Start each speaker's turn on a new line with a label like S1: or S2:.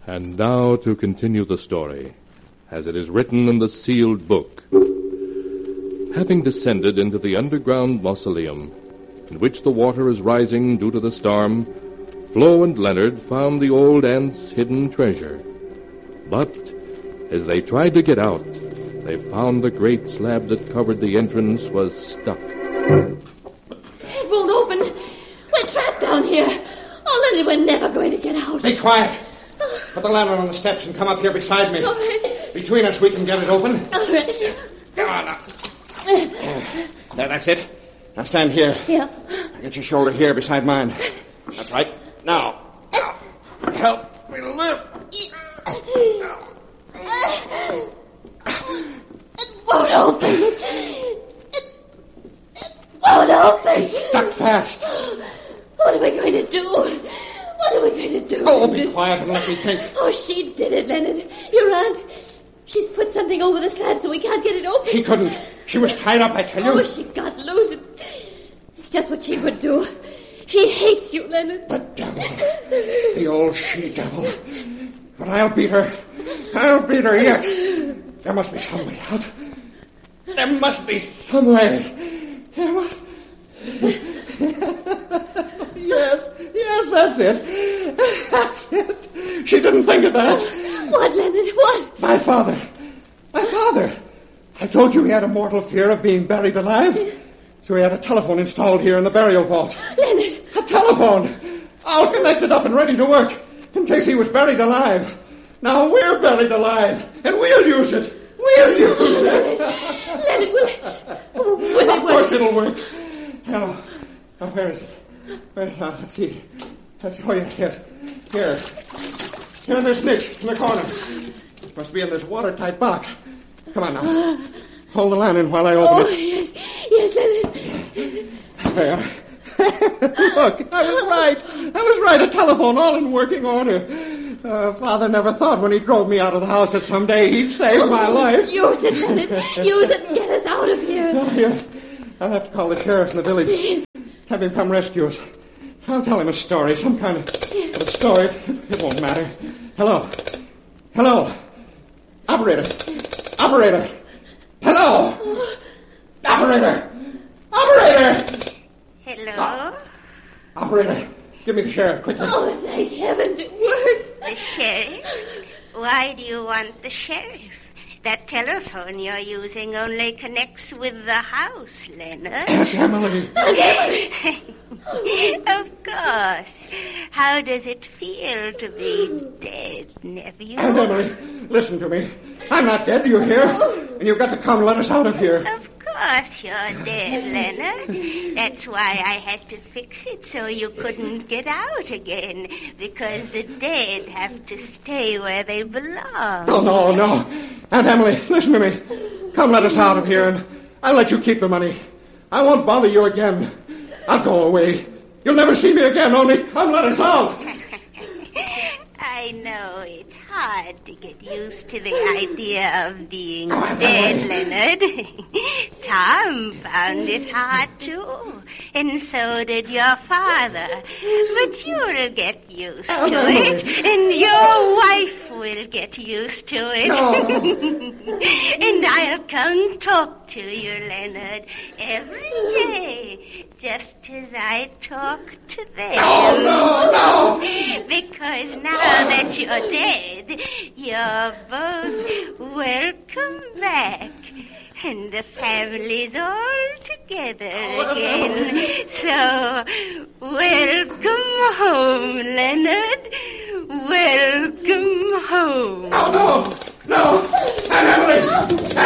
S1: And now to continue the story, as it is written in the sealed book. Having descended into the underground mausoleum, in which the water is rising due to the storm, Flo and Leonard found the old aunt's hidden treasure. But as they tried to get out, they found the great slab that covered the entrance was stuck.
S2: It won't open. We're trapped down here. Oh, Leonard, we're never going to get out.
S3: Be quiet. Put the lantern on the steps and come up here beside me.
S2: All right.
S3: Between us, we can get it open.
S2: All right.
S3: Come on now. There, that's it. Now stand here.
S2: Yeah.
S3: Now get your shoulder here beside mine. That's right. Now. Help me lift.
S2: It won't open. It won't open.
S3: It's stuck fast.
S2: What are we going to do? What are we going to do?
S3: Oh, be quiet and let me think.
S2: Oh, she did it, Leonard. Your aunt. She's put something over the slab so we can't get it open.
S3: She couldn't. She was tied up, I tell you.
S2: Oh, she got loose. It's just what she would do. She hates you, Leonard.
S3: The devil. The old she-devil. But I'll beat her. I'll beat her yet. There must be some way out. There must be some way. There must... Yes, that's it. That's it. She didn't think of that.
S2: What, Leonard? What?
S3: My father. I told you he had a mortal fear of being buried alive. So he had a telephone installed here in the burial vault.
S2: Leonard.
S3: A telephone. All connected up and ready to work in case he was buried alive. Now we're buried alive, and we'll use it. We'll use it.
S2: Leonard, will it
S3: Of
S2: work?
S3: course it'll work. Now, where is it? Let's see. Oh, yes. Here. Here in this niche in the corner. It must be in this watertight box. Come on now. Hold the lantern while I open it.
S2: Yes, Leonard.
S3: There. Look, I was right. A telephone all in working order. Father never thought when he drove me out of the house that someday he'd save my life.
S2: Use it, Leonard. Use it and get us out of here.
S3: Oh, yes. I'll have to call the sheriff in the village. Have him come rescue us. I'll tell him a story, some kind of a story. It won't matter. Hello. Operator. Hello. Operator.
S4: Hello?
S3: Operator, give me the sheriff, quickly.
S2: Oh, thank heavens, it worked.
S4: The sheriff? Why do you want the sheriff? That telephone you're using only connects with the house, Leonard.
S3: Aunt Emily.
S4: Of course. How does it feel to be dead, nephew?
S3: Aunt Emily, listen to me. I'm not dead, do you hear? And you've got to come let us out of here.
S4: Of course you're dead, Leonard. That's why I had to fix it so you couldn't get out again. Because the dead have to stay where they belong.
S3: Oh, no. Aunt Emily, listen to me. Come let us out of here, and I'll let you keep the money. I won't bother you again. I'll go away. You'll never see me again, only come let us out.
S4: I know it's hard to get used to the idea of being dead, Leonard. Tom found it hard, too. And so did your father. But you'll get used to it. And your wife will get used to it.
S3: No.
S4: And I'll come talk to you, Leonard, every day. Just as I talk to them.
S3: No.
S4: Because now that you're dead, you're both welcome back. And the family's all together again. So, welcome home, Leonard. Welcome home.
S3: No. Aunt Emily.